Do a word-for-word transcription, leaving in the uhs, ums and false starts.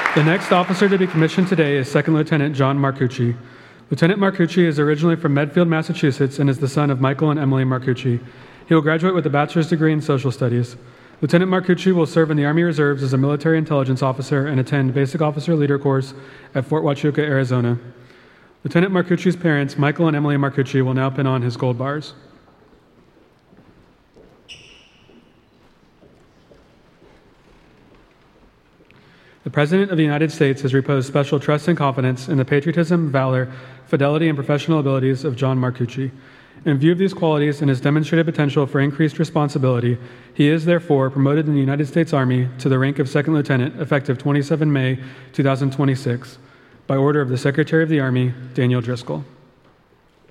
The next officer to be commissioned today is Second Lieutenant John Marcucci. Lieutenant Marcucci is originally from Medfield, Massachusetts, and is the son of Michael and Emily Marcucci. He will graduate with a bachelor's degree in social studies. Lieutenant Marcucci will serve in the Army Reserves as a military intelligence officer and attend Basic Officer Leader Course at Fort Huachuca, Arizona. Lieutenant Marcucci's parents, Michael and Emily Marcucci, will now pin on his gold bars. The President of the United States has reposed special trust and confidence in the patriotism, valor, fidelity, and professional abilities of John Marcucci. In view of these qualities and his demonstrated potential for increased responsibility, he is therefore promoted in the United States Army to the rank of Second Lieutenant effective the twenty-seventh of May, two thousand twenty-six, by order of the Secretary of the Army, Daniel Driscoll.